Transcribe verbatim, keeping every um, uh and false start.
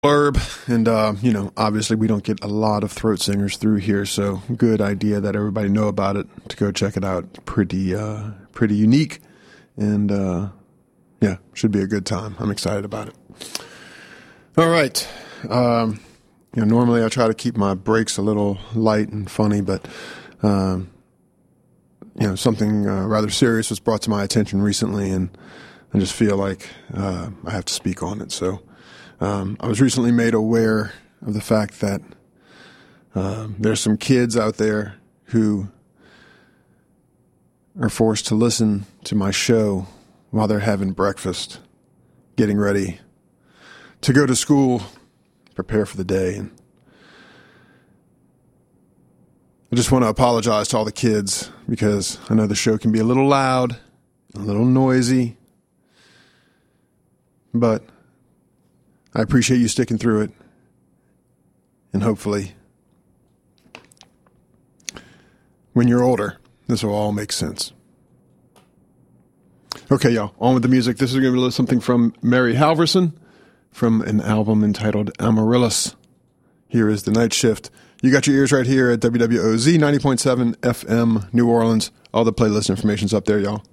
blurb, and uh, you know, obviously we don't get a lot of throat singers through here, so good idea that everybody know about it to go check it out. Pretty, uh, pretty unique, and uh, yeah, should be a good time. I'm excited about it. All right, um, you know, normally I try to keep my breaks a little light and funny, but um, you know, something uh, rather serious was brought to my attention recently, and I just feel like uh, I have to speak on it. So. Um, I was recently made aware of the fact that um, there's some kids out there who are forced to listen to my show while they're having breakfast, getting ready to go to school, prepare for the day. And I just want to apologize to all the kids because I know the show can be a little loud, a little noisy, but I appreciate you sticking through it, and hopefully, when you're older, this will all make sense. Okay, y'all, on with the music. This is going to be something from Mary Halverson from an album entitled Amaryllis. Here is The Night Shift. You got your ears right here at W W O Z ninety point seven F M New Orleans. All the playlist information's up there, y'all.